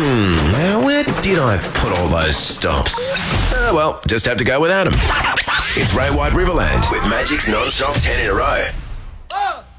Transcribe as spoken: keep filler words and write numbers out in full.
Now, where did I put all those stops? Ah, well, just have to go without them. It's Ray White Riverland with Magic's non-stop ten in a row.